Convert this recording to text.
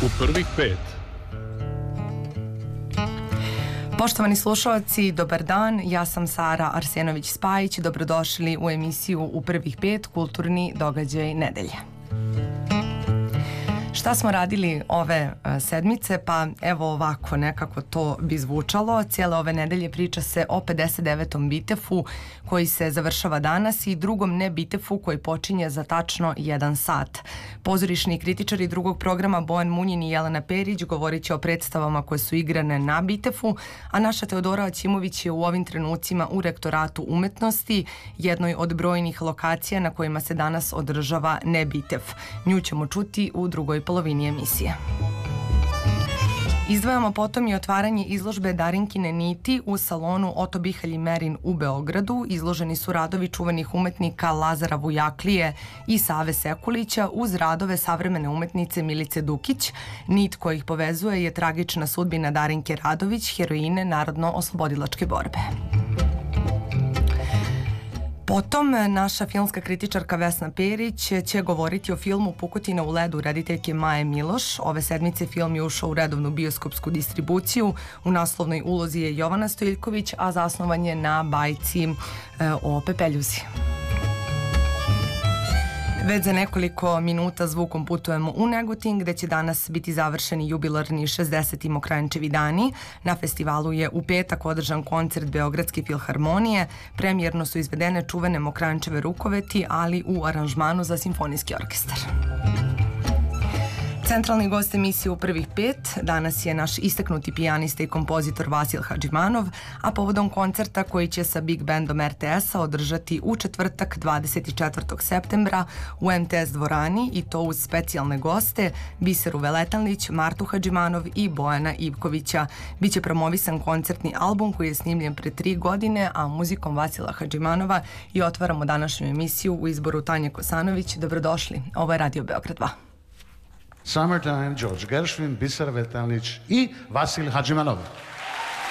U prvih pet. Poštovani slušalci, dobar dan, ja sam Sara Arsenović-Spajić, dobrodošli u emisiju U prvih pet, kulturni događaj nedelje. Šta smo radili ove sedmice? Pa evo ovako nekako to bi zvučalo. Cijele ove nedelje priča se o 59. Bitefu koji se završava danas i drugom ne Bitefu koji počinje za tačno 1 sat. Pozorišni kritičari drugog programa Bojan Munjin i Jelena Perić govorit će o predstavama koje su igrane na Bitefu, a naša Teodora Ćimović je u ovim trenucima u Rektoratu umetnosti, jednoj od brojnih lokacija na kojima se danas održava ne Bitef. Nju ćemo čuti u drugoj polovini emisije. Izdvajamo potom i otvaranje izložbe Darinkine niti u salonu Oto Bihalj i Merin u Beogradu. Izloženi su radovi čuvenih umetnika Lazara Vujaklije i Save Sekulića uz radove savremene umetnice Milice Dukić. Nit koja ih povezuje je tragična sudbina Darinke Radović, heroine Narodno-oslobodilačke borbe. Potom naša filmska kritičarka Vesna Perić će govoriti o filmu Pukotina u ledu rediteljke Maje Miloš. Ove sedmice film je ušao u redovnu bioskopsku distribuciju. U naslovnoj ulozi je Jovana Stojiljković, a zasnovan je na bajci o Pepeljuzi. Već za nekoliko minuta zvukom putujemo u Negotin, gde će danas biti završeni jubilarni 60. Mokranjčevi dani. Na festivalu je u petak održan koncert Beogradske filharmonije. Premijerno su izvedene čuvene Mokranjčeve rukoveti, ali u aranžmanu za simfonijski orkestar. Centralni gost emisije U prvih pet danas je naš istaknuti pijanista i kompozitor Vasil Hadžimanov, a povodom koncerta koji će sa Big Bandom RTS-a održati u četvrtak 24. septembra u MTS dvorani, i to uz specijalne goste Biseru Veletanlić, Martu Hadžimanov i Bojana Ivkovića. Biće promovisan koncertni album koji je snimljen pre 3 godine, a muzikom Vasila Hadžimanova, i otvaramo današnju emisiju u izboru Tanje Kosanović. Dobrodošli, ovo je Radio Beograd 2. Summertime, George Gershwin, Biser Veletanlić i Vasil Hadžimanov.